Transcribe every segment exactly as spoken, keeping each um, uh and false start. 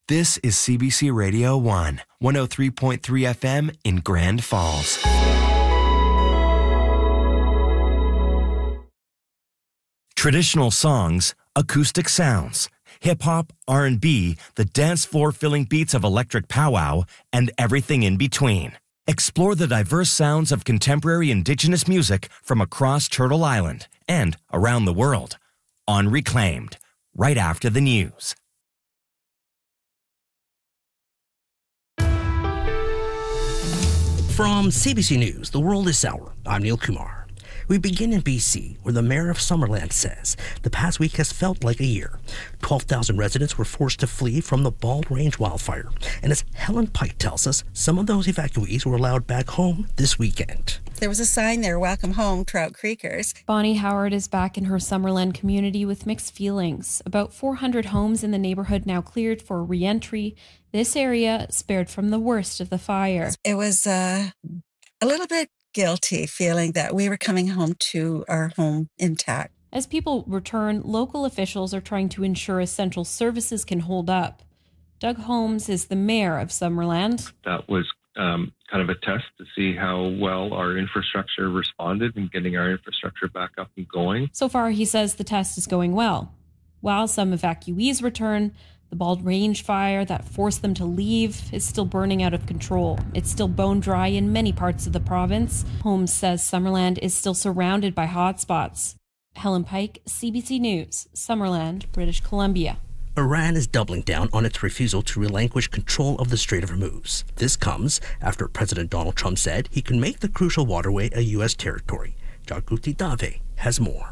This is C B C Radio one, one oh three point three F M in Grand Falls. Traditional songs, acoustic sounds, hip-hop, R and B, the dance floor-filling beats of electric powwow, and everything in between. Explore the diverse sounds of contemporary Indigenous music from across Turtle Island and around the world on Reclaimed, right after the news. From C B C News, The World is Sour, I'm Neil Kumar. We begin in B C, where the mayor of Summerland says the past week has felt like a year. twelve thousand residents were forced to flee from the Bald Range wildfire. And as Helen Pike tells us, some of those evacuees were allowed back home this weekend. There was a sign there, welcome home, Trout Creekers. Bonnie Howard is back in her Summerland community with mixed feelings. About four hundred homes in the neighborhood now cleared for re-entry. This area spared from the worst of the fire. It was uh, a little bit guilty feeling that we were coming home to our home intact. As people return, local officials are trying to ensure essential services can hold up. Doug Holmes is the mayor of Summerland. That was um, kind of a test to see how well our infrastructure responded in getting our infrastructure back up and going. So far, he says the test is going well. While some evacuees return, the Bald Range fire that forced them to leave is still burning out of control. It's still bone dry in many parts of the province. Holmes says Summerland is still surrounded by hotspots. Helen Pike, C B C News, Summerland, British Columbia. Iran is doubling down on its refusal to relinquish control of the Strait of Hormuz. This comes after President Donald Trump said he can make the crucial waterway a U S territory. Jagruti Dave has more.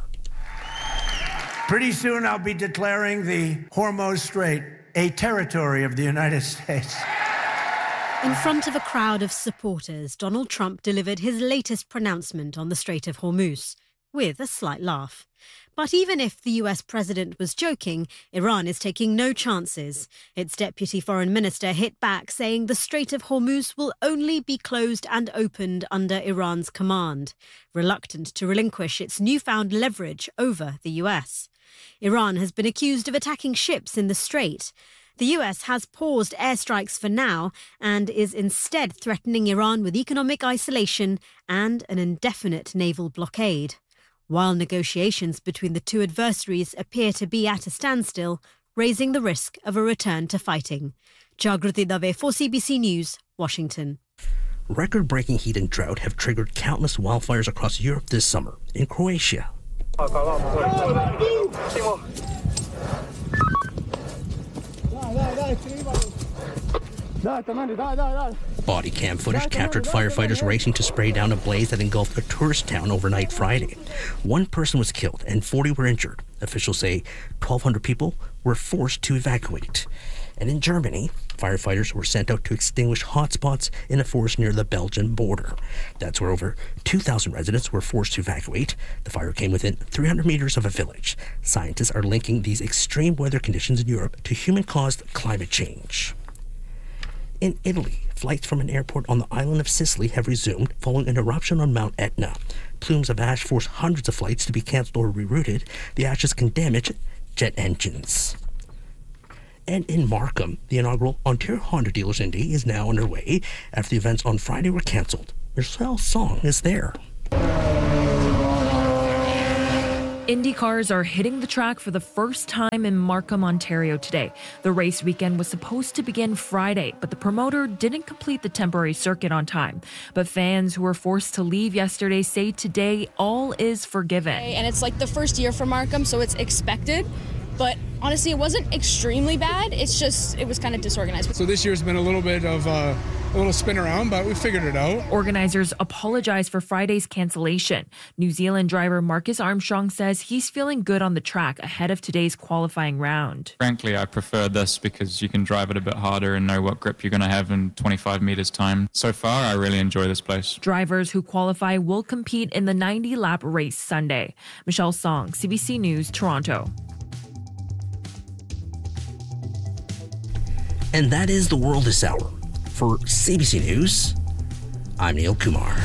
Pretty soon I'll be declaring the Hormuz Strait a territory of the United States. In front of a crowd of supporters, Donald Trump delivered his latest pronouncement on the Strait of Hormuz, with a slight laugh. But even if the U S president was joking, Iran is taking no chances. Its deputy foreign minister hit back, saying the Strait of Hormuz will only be closed and opened under Iran's command, reluctant to relinquish its newfound leverage over the U S. Iran has been accused of attacking ships in the strait. The U S has paused airstrikes for now and is instead threatening Iran with economic isolation and an indefinite naval blockade. While negotiations between the two adversaries appear to be at a standstill, raising the risk of a return to fighting. Jagruti Dave for C B C News, Washington. Record-breaking heat and drought have triggered countless wildfires across Europe this summer. In Croatia, body cam footage captured firefighters racing to spray down a blaze that engulfed a tourist town overnight Friday. One person was killed and forty were injured. Officials say twelve hundred people were forced to evacuate. And in Germany, firefighters were sent out to extinguish hotspots in a forest near the Belgian border. That's where over two thousand residents were forced to evacuate. The fire came within three hundred meters of a village. Scientists are linking these extreme weather conditions in Europe to human-caused climate change. In Italy, flights from an airport on the island of Sicily have resumed following an eruption on Mount Etna. Plumes of ash forced hundreds of flights to be cancelled or rerouted. The ashes can damage jet engines. And in Markham, the inaugural Ontario Honda Dealers Indy is now underway after the events on Friday were cancelled. Michelle Song is there. Indy cars are hitting the track for the first time in Markham, Ontario today. The race weekend was supposed to begin Friday, but the promoter didn't complete the temporary circuit on time. But fans who were forced to leave yesterday say today all is forgiven. And it's like the first year for Markham, so it's expected. But honestly, it wasn't extremely bad. It's just, it was kind of disorganized. So this year's been a little bit of uh, a little spin around, but we figured it out. Organizers apologize for Friday's cancellation. New Zealand driver Marcus Armstrong says he's feeling good on the track ahead of today's qualifying round. Frankly, I prefer this because you can drive it a bit harder and know what grip you're going to have in twenty-five meters time. So far, I really enjoy this place. Drivers who qualify will compete in the ninety lap race Sunday. Michelle Song, C B C News, Toronto. And that is The World this hour. For C B C News, I'm Neil Kumar.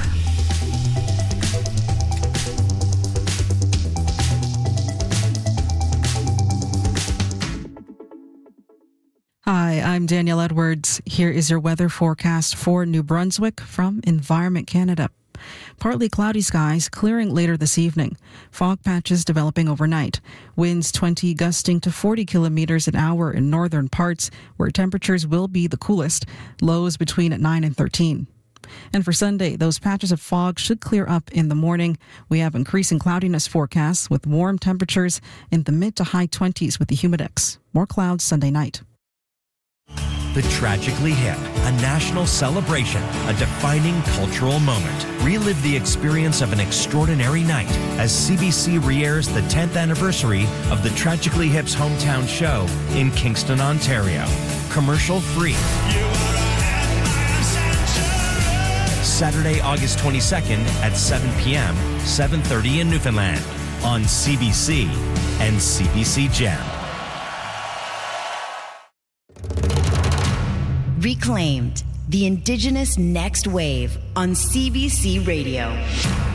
Hi, I'm Danielle Edwards. Here is your weather forecast for New Brunswick from Environment Canada. Partly cloudy skies, clearing later this evening. Fog patches developing overnight. Winds twenty gusting to forty kilometers an hour in northern parts, where temperatures will be the coolest. Lows between nine and thirteen. And for Sunday, those patches of fog should clear up in the morning. We have increasing cloudiness forecasts with warm temperatures in the mid to high twenties with the humidex. More clouds Sunday night. The Tragically Hip, a national celebration, a defining cultural moment. Relive the experience of an extraordinary night as C B C re-airs the tenth anniversary of the Tragically Hip's hometown show in Kingston, Ontario. Commercial free. Saturday, August twenty-second at seven p.m., seven thirty in Newfoundland on C B C and C B C Gem. Reclaimed, the Indigenous Next Wave on C B C Radio.